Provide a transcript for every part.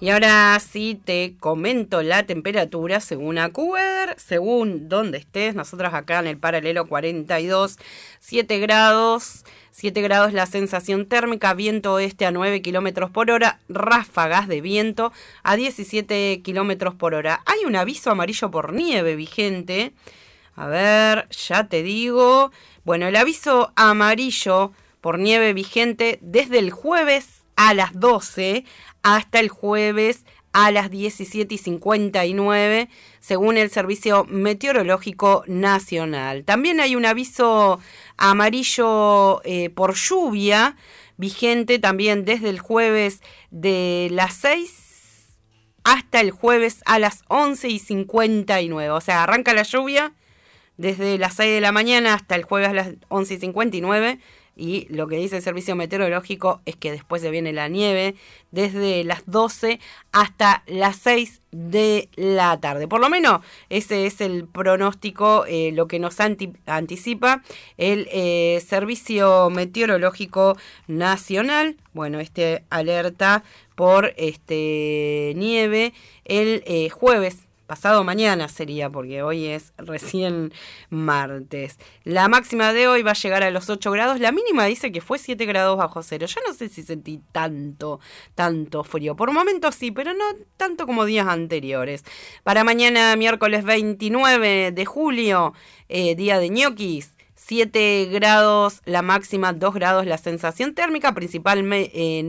Y ahora sí te comento la temperatura según AccuWeather, según donde estés. Nosotros acá en el paralelo 42, 7 grados la sensación térmica, viento oeste a 9 kilómetros por hora, ráfagas de viento a 17 kilómetros por hora. Hay un aviso amarillo por nieve vigente. A ver, ya te digo. Bueno, el aviso amarillo por nieve vigente desde el jueves a las 12 hasta el jueves a las 17:59, según el Servicio Meteorológico Nacional. También hay un aviso amarillo por lluvia vigente también desde el jueves de las 6 hasta el jueves a las 11:59. O sea, arranca la lluvia desde las 6 de la mañana hasta el jueves a las 11:59. Y lo que dice el Servicio Meteorológico es que después se viene la nieve desde las 12 hasta las 6 de la tarde. Por lo menos ese es el pronóstico, lo que nos anticipa el Servicio Meteorológico Nacional. Bueno, alerta por nieve el jueves. Pasado mañana sería, porque hoy es recién martes. La máxima de hoy va a llegar a los 8 grados. La mínima dice que fue 7 grados bajo cero. Yo no sé si sentí tanto frío. Por momentos sí, pero no tanto como días anteriores. Para mañana, miércoles 29 de julio, día de ñoquis. 7 grados la máxima, 2 grados la sensación térmica, principalmente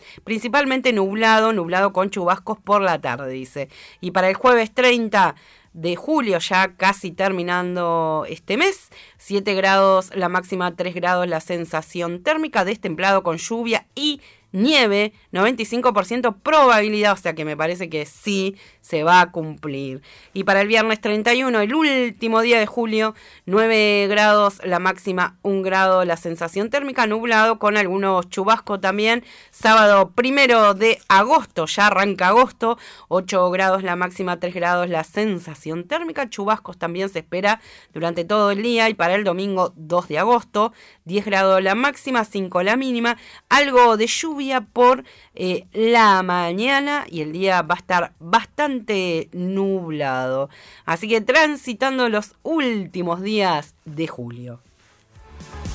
nublado con chubascos por la tarde, dice. Y para el jueves 30 de julio, ya casi terminando este mes, 7 grados la máxima, 3 grados la sensación térmica, destemplado con lluvia y nieve, 95% probabilidad, o sea que me parece que sí se va a cumplir. Y para el viernes 31, el último día de julio, 9 grados la máxima, 1 grado la sensación térmica, nublado con algunos chubascos también. Sábado 1 de agosto, ya arranca agosto, 8 grados la máxima, 3 grados la sensación térmica, chubascos también se espera durante todo el día. Y para el domingo 2 de agosto, 10 grados la máxima, 5 la mínima, algo de lluvia por la mañana y el día va a estar bastante nublado. Así que transitando los últimos días de julio.